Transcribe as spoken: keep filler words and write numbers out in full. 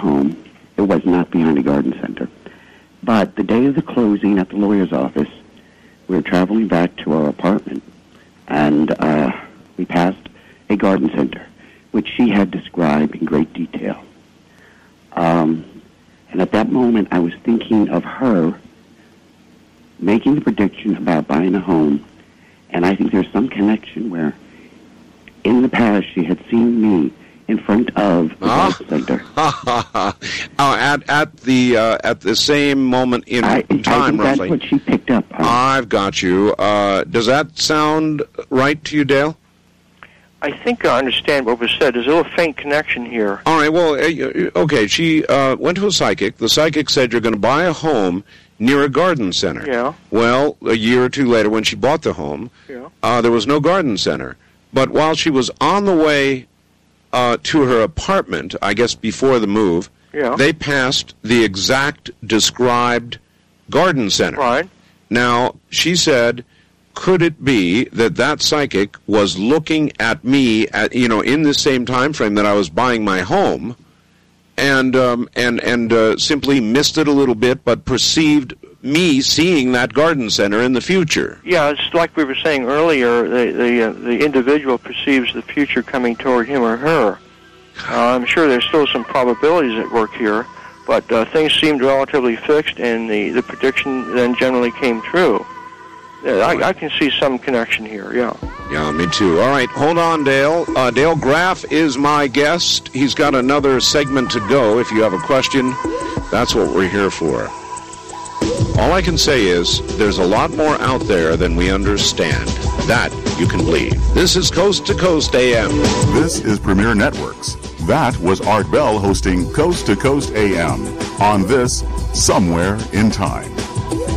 home. It was not behind a garden center. But the day of the closing at the lawyer's office, we were traveling back to our apartment, and uh, we passed a garden center, which she had described in great detail. Um, and at that moment, I was thinking of her making the prediction about buying a home, and I think there's some connection where in the past she had seen me in front of the ah. garden center. uh, at at the uh, at the same moment in I, time, I think roughly. that's what she picked up on. I've got you. Uh, does that sound right to you, Dale? I think I understand what was said. There's a little faint connection here. All right, well, uh, okay, she uh, went to a psychic. The psychic said you're going to buy a home near a garden center. Yeah. Well, a year or two later, when she bought the home, yeah. uh, there was no garden center. But while she was on the way uh, to her apartment, I guess before the move, yeah. they passed the exact described garden center. Right. Now, she said, could it be that that psychic was looking at me at, you know, in the same time frame that I was buying my home, and um, and and uh, simply missed it a little bit, but perceived me seeing that garden center in the future? Yeah, it's like we were saying earlier. The the, uh, the individual perceives the future coming toward him or her. Uh, I'm sure there's still some probabilities at work here, but uh, things seemed relatively fixed, and the, the prediction then generally came true. Yeah, I, I can see some connection here, yeah. Yeah, me too. All right, hold on, Dale. Uh, Dale Graff is my guest. He's got another segment to go. If you have a question, that's what we're here for. All I can say is there's a lot more out there than we understand. That you can believe. This is Coast to Coast A M. This is Premier Networks. That was Art Bell hosting Coast to Coast A M on this Somewhere in Time.